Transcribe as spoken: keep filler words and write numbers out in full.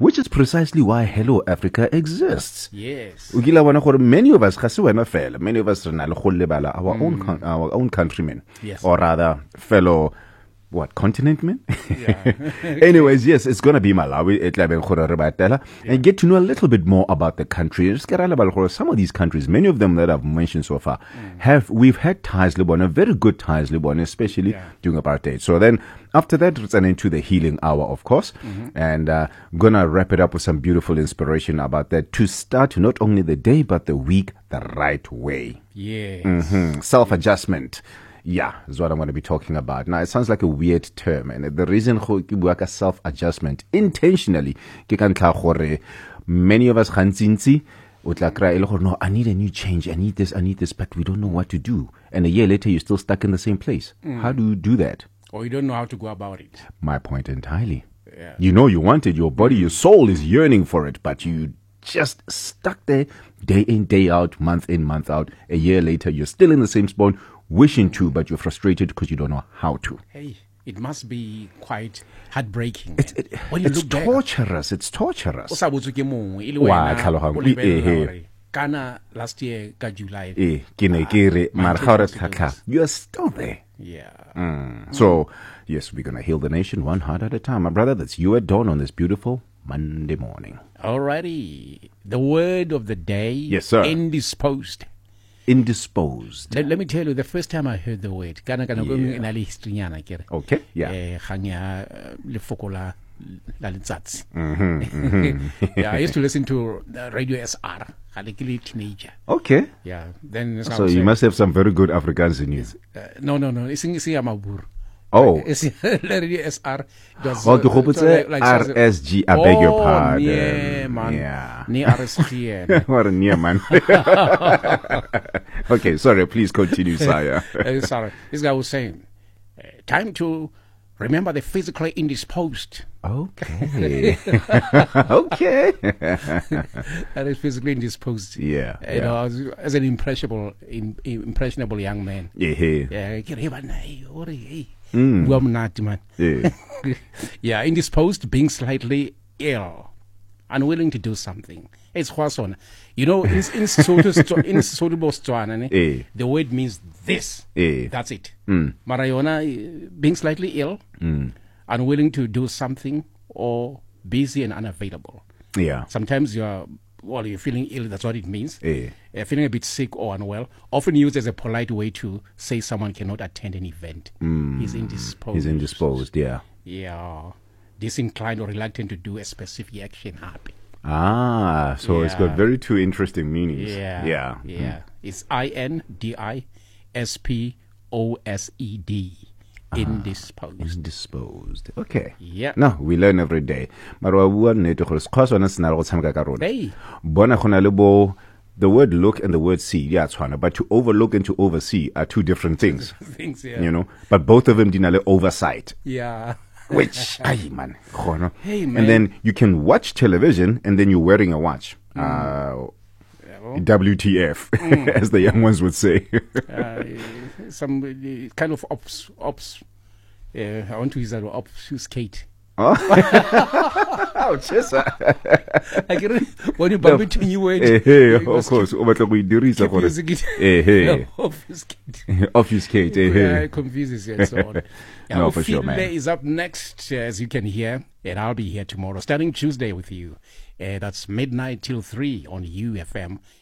which is precisely why Hello Africa exists. Yes. Many of us, many of us, our own, con- our own countrymen, Yes. or rather, fellow. What, continent men? Yeah. Anyways, yes, it's going to be Malawi, yeah. and get to know a little bit more about the country. Some of these countries, many of them that I've mentioned so far, mm. have, we've had ties, Libon, very good ties, Libon, especially yeah. during apartheid. So then, after that, it's an into the healing hour, of course, mm-hmm. and uh, going to wrap it up with some beautiful inspiration about that to start not only the day, but the week the right way. Yes. Mm-hmm. Self-adjustment. Yeah, is what I'm going to be talking about. Now, it sounds like a weird term, and the reason for self-adjustment intentionally, many of us, no, I need a new change, I need this, I need this, but we don't know what to do. And a year later, you're still stuck in the same place. Mm. How do you do that? Or you don't know how to go about it. My point entirely. Yeah. You know you want it, your body, your soul is yearning for it, but you just stuck there day in, day out, month in, month out. A year later, you're still in the same spot, wishing to, but you're frustrated because you don't know how to. Hey, it must be quite heartbreaking. It's, it, when you it's look torturous. Back, it's torturous. Kana last year, ka July. You are still there. Yeah. Mm. So, yes, we're going to heal the nation one heart at a time. My brother, that's you at dawn on this beautiful Monday morning. Alrighty. The word of the day. Yes, sir. Indisposed. Indisposed. Let, let me tell you, the first time I heard the word, yeah. Okay, yeah. Mm-hmm, yeah, I used to listen to Radio S R, a teenager. Okay. Yeah. Then so you saying, must have some very good Africans in you. Uh, no, no, no. It's in Amabur. Oh. Radio S R. Oh, the hope it's R S G. I beg your pardon. Yeah, man. Yeah. Near R S G. What a near man. Okay, sorry. Please continue, Saya. uh, sorry. This guy was saying, uh, time to remember the physically indisposed. Okay. Okay. That is physically indisposed. Yeah. You yeah. know, as, as an impressionable, in, impressionable young man. Yeah. Yeah. Mm. Yeah. Yeah. Indisposed, being slightly ill, unwilling to do something. It's Hwason. You know, in in Sotho, the word means this. Eh. That's it. Mm. Marayona, being slightly ill, mm. unwilling to do something, or busy and unavailable. Yeah. Sometimes you're, well, you're feeling ill, that's what it means. Eh. Uh, feeling a bit sick or unwell, often used as a polite way to say someone cannot attend an event. Mm. He's indisposed. He's indisposed, yeah. Yeah. Disinclined or reluctant to do a specific action. Happy. Ah, so yeah. It's got very two interesting meanings. Yeah. Yeah. Yeah. Mm. It's I N D I S P O S E D. Indisposed. Ah, indisposed. Okay. Yeah. No, we learn every day. Marwa bua nnete gore sekgwa sona se na le go tshameka ka rona. Hey. Bona go na le bo the word look and the word see, yeah, tshwana, but to overlook and to oversee are two different things. Things, yeah. You know, but both of them dinale oversight. Yeah. Which, ay man, hey man. And then you can watch television and then you're wearing a watch. Mm. Uh, yeah, well. W T F, mm. as the young ones would say. uh, some uh, kind of ops, ops. Uh, I want to use that word, obfuscate. Oh, oh, just I get it. When you bump into new word, hey, hey, of course. Over the we do keep using it. Hey, hey. Obfuscate. Obfuscate. Hey, hey. Confuses you and so on. Yeah, no, for sure, man. Is up next, uh, as you can hear, and I'll be here tomorrow, starting Tuesday with you. Uh, that's midnight till three on U F M.